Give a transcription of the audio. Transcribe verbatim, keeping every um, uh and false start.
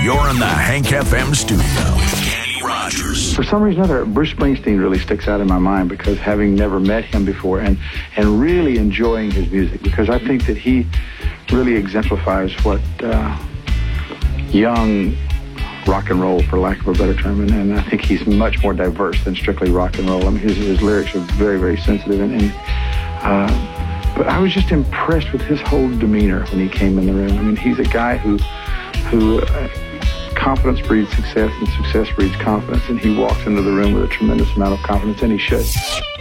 You're in the Hank F M studio with Kenny Rogers. For some reason or other, Bruce Springsteen really sticks out in my mind because having never met him before and, and really enjoying his music, because I think that he really exemplifies what uh, young rock and roll, for lack of a better term, and, and I think he's much more diverse than strictly rock and roll. I mean, his, his lyrics are very, very sensitive, and, and uh, but I was just impressed with his whole demeanor when he came in the room. I mean, he's a guy who, who uh, confidence breeds success, and success breeds confidence, and he walks into the room with a tremendous amount of confidence, and he should.